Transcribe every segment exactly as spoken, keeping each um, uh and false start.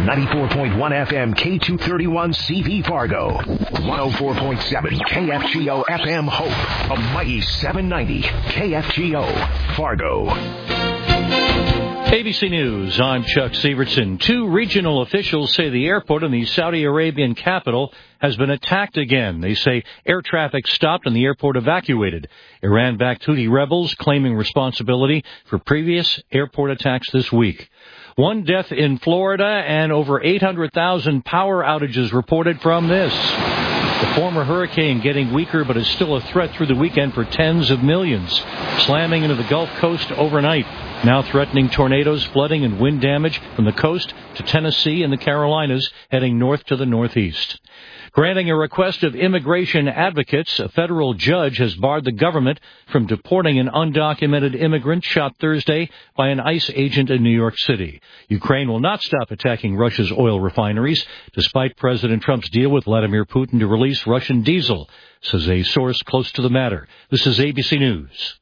ninety-four point one F M K two thirty-one C V Fargo, one oh four point seven K F G O F M Hope, a mighty seven ninety K F G O Fargo. A B C News, I'm Chuck Severson. Two regional officials say the airport in the Saudi Arabian capital has been attacked again. They say air traffic stopped and the airport evacuated. Iran-backed Houthi rebels claiming responsibility for previous airport attacks this week. One death in Florida and over eight hundred thousand power outages reported from this. The former hurricane getting weaker, but is still a threat through the weekend for tens of millions, slamming into the Gulf Coast overnight, now threatening tornadoes, flooding, and wind damage from the coast to Tennessee and the Carolinas, heading north to the northeast. Granting a request of immigration advocates, a federal judge has barred the government from deporting an undocumented immigrant shot Thursday by an ICE agent in New York City. Ukraine will not stop attacking Russia's oil refineries, despite President Trump's deal with Vladimir Putin to release Russian diesel, says a source close to the matter. This is A B C News.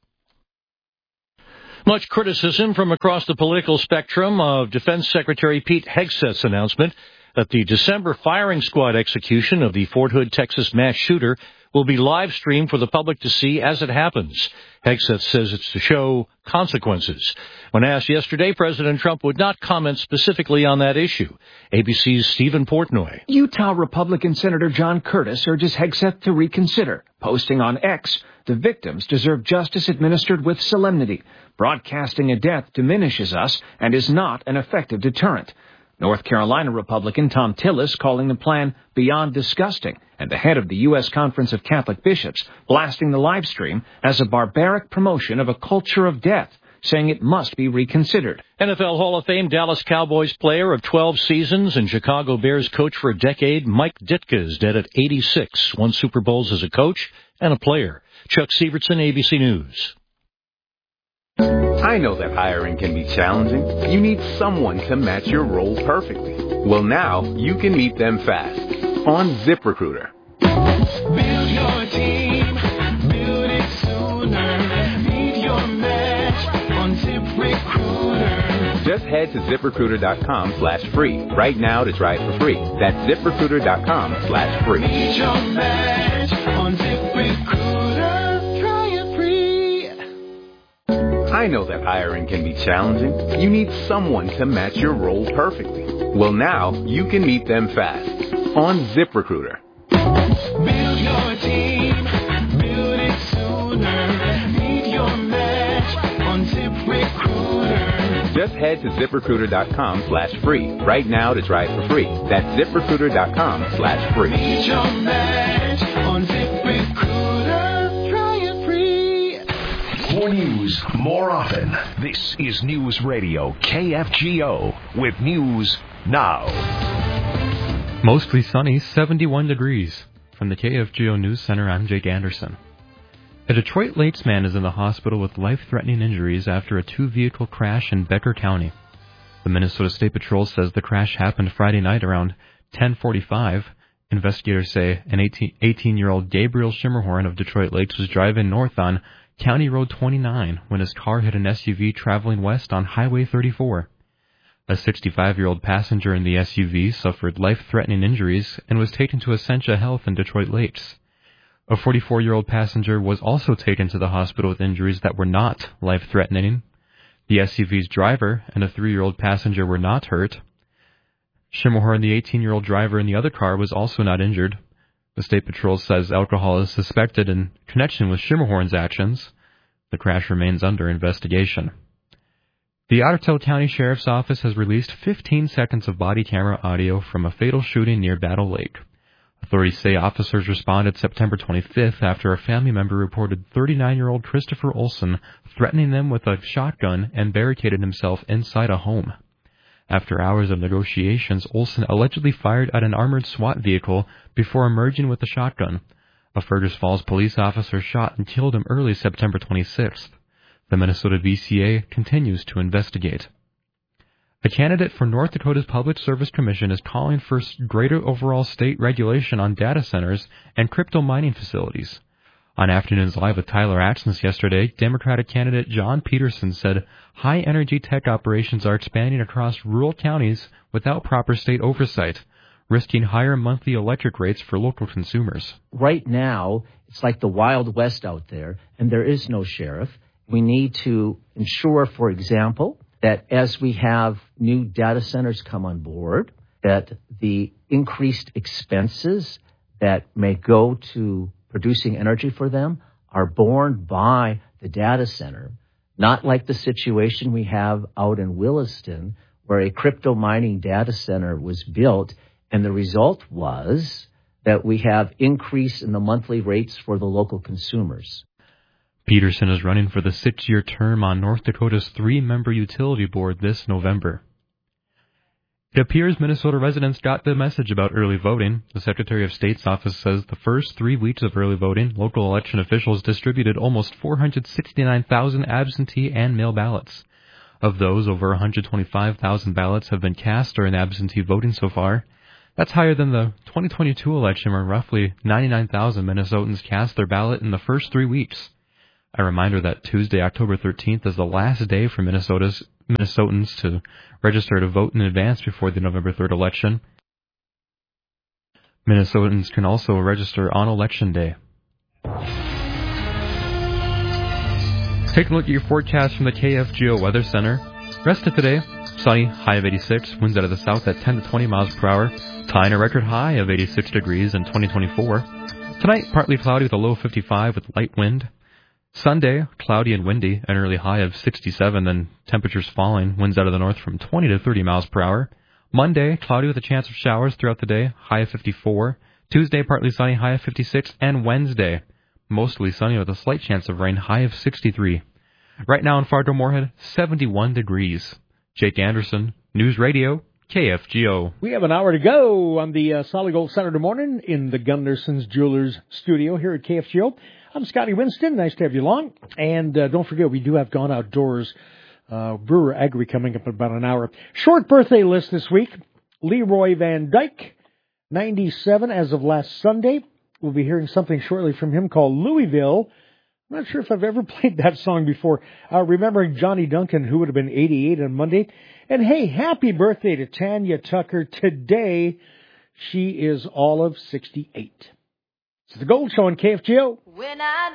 Much criticism from across the political spectrum of Defense Secretary Pete Hegseth's announcement that the December firing squad execution of the Fort Hood, Texas mass shooter will be live streamed for the public to see as it happens. Hegseth says it's to show consequences. When asked yesterday, President Trump would not comment specifically on that issue. A B C's Stephen Portnoy. Utah Republican Senator John Curtis urges Hegseth to reconsider, posting on X, "The victims deserve justice administered with solemnity. Broadcasting a death diminishes us and is not an effective deterrent." North Carolina Republican Tom Tillis calling the plan beyond disgusting, and the head of the U S Conference of Catholic Bishops blasting the live stream as a barbaric promotion of a culture of death, saying it must be reconsidered. N F L Hall of Fame Dallas Cowboys player of twelve seasons and Chicago Bears coach for a decade, Mike Ditka, is dead at eighty-six, won Super Bowls as a coach and a player. Chuck Severson, A B C News. I know that hiring can be challenging. You need someone to match your role perfectly. Well, now you can meet them fast on ZipRecruiter. Build your team, build it sooner. Meet your match on ZipRecruiter. Just head to ZipRecruiter.com slash free right now to try it for free. That's ZipRecruiter.com slash free. Meet your match on ZipRecruiter. I know that hiring can be challenging. You need someone to match your role perfectly. Well, now you can meet them fast on ZipRecruiter. Build your team, build it sooner. Meet your match on ZipRecruiter. Just head to ZipRecruiter.com slash free right now to try it for free. That's ZipRecruiter.com slash free. Meet your match on ZipRecruiter. More news, more often. This is News Radio K F G O with News Now. Mostly sunny, seventy-one degrees. From the K F G O News Center, I'm Jake Anderson. A Detroit Lakes man is in the hospital with life-threatening injuries after a two-vehicle crash in Becker County. The Minnesota State Patrol says the crash happened Friday night around ten forty-five. Investigators say an eighteen-year-old Gabriel Schimmerhorn of Detroit Lakes was driving north on County Road twenty-nine when his car hit an S U V traveling west on Highway thirty-four. A sixty-five-year-old passenger in the S U V suffered life-threatening injuries and was taken to Essentia Health in Detroit Lakes. A forty-four-year-old passenger was also taken to the hospital with injuries that were not life-threatening. The S U V's driver and a three-year-old passenger were not hurt. Schimmerhorn, the eighteen-year-old driver in the other car, was also not injured. The State Patrol says alcohol is suspected in connection with Schimmerhorn's actions. The crash remains under investigation. The Ottertail County Sheriff's Office has released fifteen seconds of body camera audio from a fatal shooting near Battle Lake. Authorities say officers responded September twenty-fifth after a family member reported thirty-nine-year-old Christopher Olson threatening them with a shotgun and barricaded himself inside a home. After hours of negotiations, Olson allegedly fired at an armored SWAT vehicle before emerging with a shotgun. A Fergus Falls police officer shot and killed him early September twenty-sixth. The Minnesota V C A continues to investigate. A candidate for North Dakota's Public Service Commission is calling for greater overall state regulation on data centers and crypto mining facilities. On Afternoons Live with Tyler Atkins yesterday, Democratic candidate John Peterson said high-energy tech operations are expanding across rural counties without proper state oversight, risking higher monthly electric rates for local consumers. Right now, it's like the Wild West out there, and there is no sheriff. We need to ensure, for example, that as we have new data centers come on board, that the increased expenses that may go to producing energy for them are borne by the data center, not like the situation we have out in Williston, where a crypto mining data center was built, and the result was that we have increase in the monthly rates for the local consumers. Peterson is running for the six-year term on North Dakota's three-member utility board this November. It appears Minnesota residents got the message about early voting. The Secretary of State's office says the first three weeks of early voting, local election officials distributed almost four hundred sixty-nine thousand absentee and mail ballots. Of those, over one hundred twenty-five thousand ballots have been cast during absentee voting so far. That's higher than the twenty twenty-two election, where roughly ninety-nine thousand Minnesotans cast their ballot in the first three weeks. A reminder that Tuesday, October thirteenth, is the last day for Minnesota's Minnesotans to register to vote in advance before the November third election. Minnesotans can also register on Election Day. Take a look at your forecast from the K F G O Weather Center. Rest of today, sunny, high of eighty-six, winds out of the south at ten to twenty miles per hour, tying a record high of eighty-six degrees in twenty twenty-four. Tonight, partly cloudy with a low of fifty-five with light wind. Sunday, cloudy and windy, an early high of sixty-seven, then temperatures falling, winds out of the north from twenty to thirty miles per hour. Monday, cloudy with a chance of showers throughout the day, high of fifty-four. Tuesday, partly sunny, high of fifty-six. And Wednesday, mostly sunny with a slight chance of rain, high of sixty-three. Right now in Fargo-Moorhead, seventy-one degrees. Jake Anderson, News Radio, K F G O. We have an hour to go on the uh, Solid Gold Saturday morning in the Gunderson's Jewelers studio here at K F G O. I'm Scotty Winston. Nice to have you along. And uh, don't forget, we do have Gone Outdoors uh, Brewer Agri coming up in about an hour. Short birthday list this week. Leroy Van Dyke, ninety-seven as of last Sunday. We'll be hearing something shortly from him called Louisville. I'm not sure if I've ever played that song before. Uh, remembering Johnny Duncan, who would have been eighty-eight on Monday. And hey, happy birthday to Tanya Tucker. Today, she is all of sixty-eight. It's the Gold Show on K F G O. When I